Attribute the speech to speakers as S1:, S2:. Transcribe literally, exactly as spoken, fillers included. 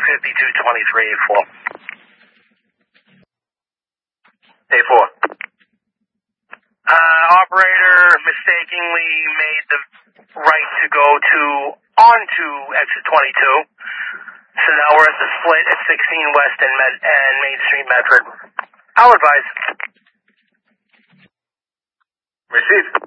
S1: fifty-two twenty-three, A four. A four. Uh, operator mistakenly made the right to go to, onto exit twenty-two. So now we're at the split at sixteen West and, Med, and Main Street, Medford. I'll advise.
S2: Received.